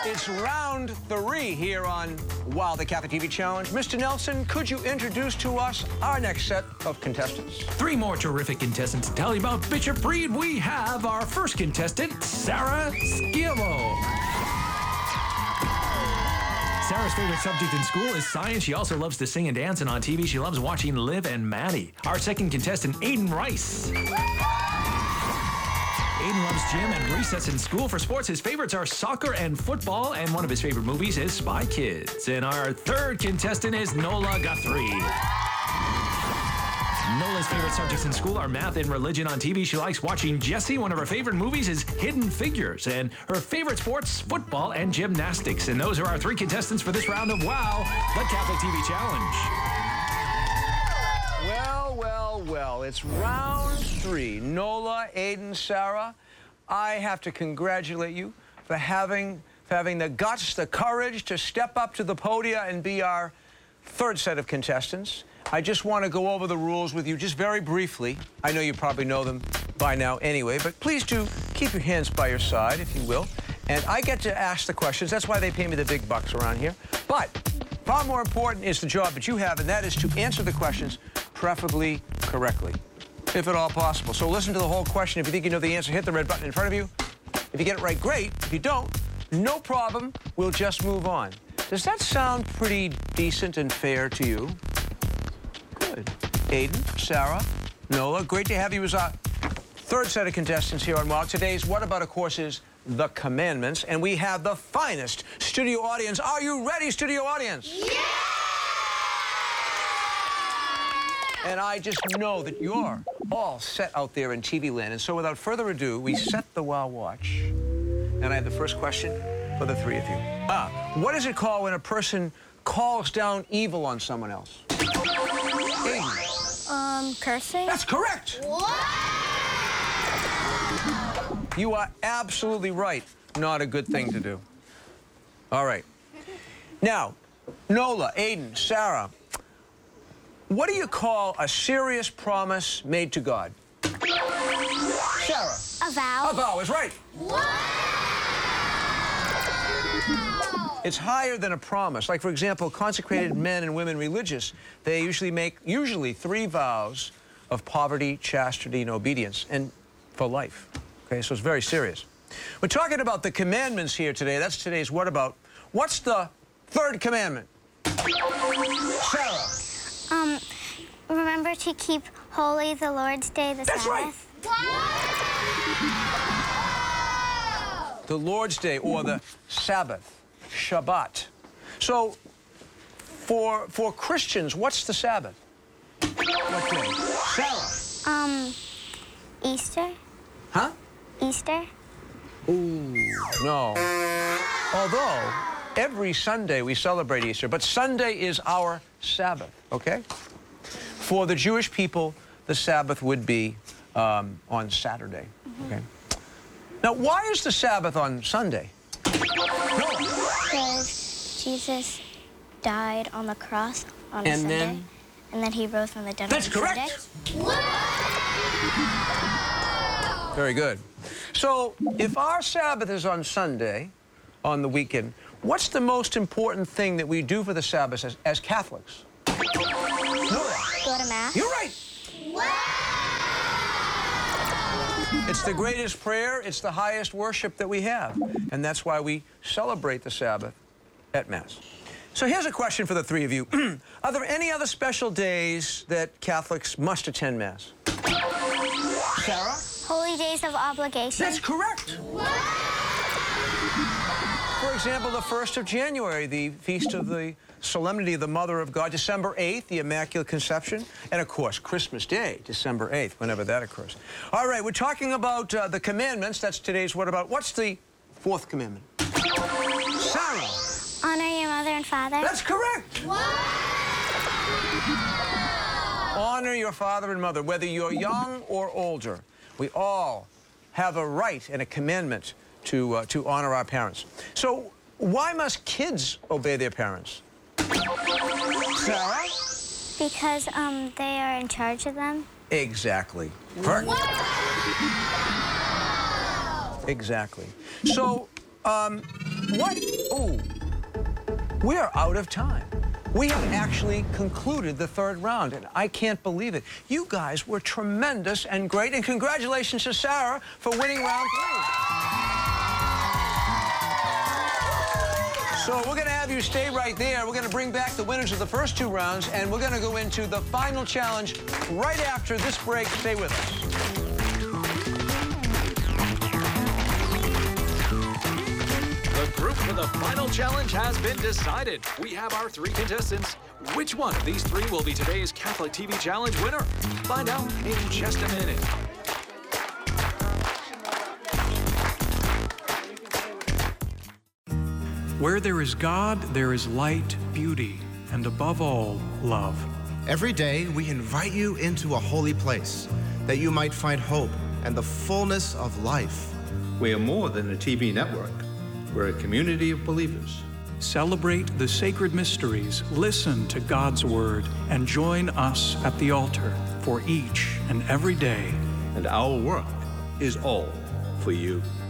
It's round 3 here on Wow, the Catholic TV Challenge. Mr. Nelson, could you introduce to us our next set of contestants? 3 more terrific contestants to tell you about Bishop Reed. We have our first contestant, Sarah Schiavo. Sarah's favorite subject in school is science. She also loves to sing and dance, and on TV, she loves watching Liv and Maddie. Our second contestant, Aiden Rice. Aiden loves gym and recess in school. For sports, his favorites are soccer and football, and one of his favorite movies is Spy Kids. And our third contestant is Nola Guthrie. Nola's favorite subjects in school are math and religion. On TV, she likes watching Jessie. One of her favorite movies is Hidden Figures, and her favorite sports, football and gymnastics. And those are our 3 contestants for this round of Wow, the Catholic TV Challenge. Well, it's round 3. Nola, Aiden, Sarah, I have to congratulate you for having the guts, the courage to step up to the podium and be our third set of contestants. I just want to go over the rules with you just very briefly. I know you probably know them by now anyway, but please do keep your hands by your side, if you will. And I get to ask the questions. That's why they pay me the big bucks around here. But far more important is the job that you have, and that is to answer the questions preferably correctly, if at all possible. So listen to the whole question. If you think you know the answer, hit the red button in front of you. If you get it right, great. If you don't, no problem. We'll just move on. Does that sound pretty decent and fair to you? Good. Aiden, Sarah, Nola, great to have you as our third set of contestants here on WOW. Today's What About, of course, is The Commandments, and we have the finest studio audience. Are you ready, studio audience? Yeah! And I just know that you're all set out there in TV land. And so without further ado, we set the WOW watch. And I have the first question for the 3 of you. What is it called when a person calls down evil on someone else? Aiden. Cursing? That's correct. What? You are absolutely right. Not a good thing to do. All right. Now, Nola, Aiden, Sarah, what do you call a serious promise made to God? Sarah. A vow. A vow is right. What? It's higher than a promise. Like, for example, consecrated men and women religious, they usually make 3 vows of poverty, chastity, and obedience, and for life. Okay, so it's very serious. We're talking about the commandments here today. That's today's What About. What's the 3rd commandment? Sarah. Remember to keep holy the Lord's Day, the That's Sabbath. Right. The Lord's Day, or the Sabbath, Shabbat. So, for Christians, what's the Sabbath? What day? Sarah. Easter. Huh? Easter. Ooh, no. Although, every Sunday we celebrate Easter, but Sunday is our Sabbath, okay? For the Jewish people, the Sabbath would be on Saturday, okay? Now, why is the Sabbath on Sunday? Because Jesus died on the cross on a Sunday. And then he rose from the dead on Sunday. That's correct. Very good. So, if our Sabbath is on Sunday, on the weekend, what's the most important thing that we do for the Sabbath as Catholics? Go to Mass. You're right. It's the greatest prayer. It's the highest worship that we have. And that's why we celebrate the Sabbath at Mass. So here's a question for the 3 of you. Are there any other special days that Catholics must attend Mass? Sarah? Holy days of obligation. That's correct. For example, the 1st of January, the feast of the Solemnity of the Mother of God. December 8th, the Immaculate Conception. And, of course, Christmas Day, December 8th, whenever that occurs. All right, we're talking about the commandments. That's today's What About. What's the 4th commandment? Sarah. Honor your mother and father. That's correct. Honor your father and mother, whether you're young or older. We all have a right and a commandment to honor our parents. So why must kids obey their parents? Sarah? Because they are in charge of them. Exactly. Correct. Exactly. So What? Oh, we're out of time. We have actually concluded the third round, and I can't believe it. You guys were tremendous and great, and congratulations to Sarah for winning round 3. So we're going to have you stay right there. We're going to bring back the winners of the first 2 rounds, and we're going to go into the final challenge right after this break. Stay with us. The group for the final challenge has been decided. We have our 3 contestants. Which one of these 3 will be today's Catholic TV Challenge winner? Find out in just a minute. Where there is God, there is light, beauty, and above all, love. Every day, we invite you into a holy place that you might find hope and the fullness of life. We are more than a TV network. We're a community of believers. Celebrate the sacred mysteries, listen to God's word, and join us at the altar for each and every day. And our work is all for you.